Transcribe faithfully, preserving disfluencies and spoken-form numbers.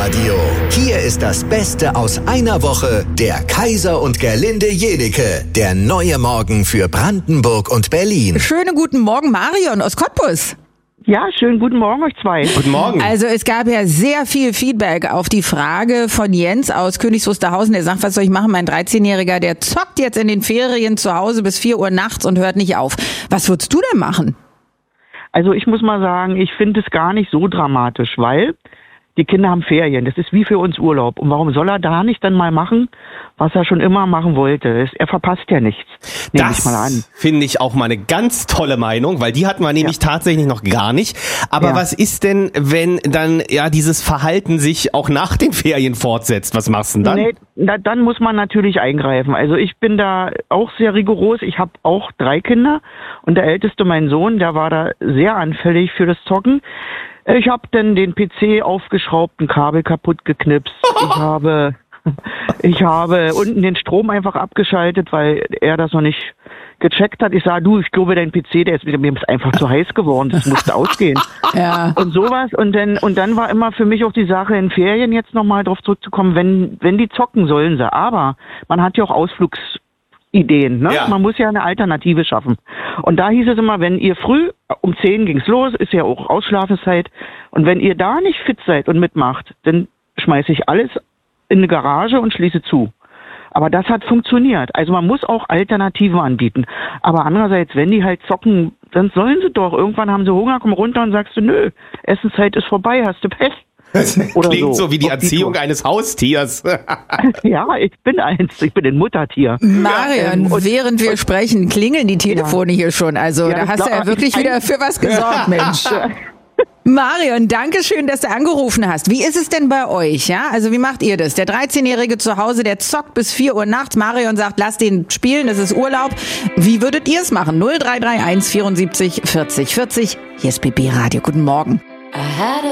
Radio. Hier ist das Beste aus einer Woche. Der Kaiser und Gerlinde Jenecke. Der neue Morgen für Brandenburg und Berlin. Schönen guten Morgen, Marion aus Cottbus. Ja, schönen guten Morgen euch zwei. Guten Morgen. Also es gab ja sehr viel Feedback auf die Frage von Jens aus Königs Wusterhausen. Der sagt, was soll ich machen? Mein dreizehnjähriger, der zockt jetzt in den Ferien zu Hause bis vier Uhr nachts und hört nicht auf. Was würdest du denn machen? Also ich muss mal sagen, ich finde es gar nicht so dramatisch, weil die Kinder haben Ferien. Das ist wie für uns Urlaub. Und warum soll er da nicht dann mal machen, was er schon immer machen wollte? Er verpasst ja nichts. Nehme ich mal an. Das finde ich auch mal eine ganz tolle Meinung, weil die hatten wir nämlich ja. tatsächlich noch gar nicht. Aber ja. was ist denn, wenn dann ja dieses Verhalten sich auch nach den Ferien fortsetzt? Was machst du denn dann? Nee, da, dann muss man natürlich eingreifen. Also ich bin da auch sehr rigoros. Ich habe auch drei Kinder und der älteste, mein Sohn, der war da sehr anfällig für das Zocken. Ich habe dann den P C aufgeschraubt, ein Kabel kaputt geknipst. Ich habe, ich habe unten den Strom einfach abgeschaltet, weil er das noch nicht gecheckt hat. Ich sage, du, ich glaube, dein P C, der ist mir ist einfach zu heiß geworden. Das musste ausgehen. Ja. Und sowas. Und dann, und dann war immer für mich auch die Sache in Ferien jetzt nochmal drauf zurückzukommen, wenn, wenn die zocken, sollen sie. Aber man hat ja auch Ausflugs Ideen, ne? Ja. Man muss ja eine Alternative schaffen. Und da hieß es immer, wenn ihr früh, um zehn ging's los, ist ja auch Ausschlafenszeit, und wenn ihr da nicht fit seid und mitmacht, dann schmeiße ich alles in eine Garage und schließe zu. Aber das hat funktioniert. Also man muss auch Alternativen anbieten. Aber andererseits, wenn die halt zocken, dann sollen sie doch. Irgendwann haben sie Hunger, komm runter und sagst du, nö, Essenszeit ist vorbei, hast du Pech. Das Oder klingt so, so wie die Erziehung die eines Haustiers. Ja, ich bin eins, ich bin ein Muttertier. Marion, ähm, und, während wir und, sprechen, klingeln die Telefone ja. hier schon. Also ja, da hast du ja wirklich ich, wieder für was gesorgt, Mensch. Marion, danke schön, dass du angerufen hast. Wie ist es denn bei euch? Ja, also wie macht ihr das? Der dreizehnjährige zu Hause, der zockt bis vier Uhr nachts. Marion sagt, lass den spielen, das ist Urlaub. Wie würdet ihr es machen? null drei drei eins vierundsiebzig vierzig vierzig. Hier ist B B Radio. Guten Morgen.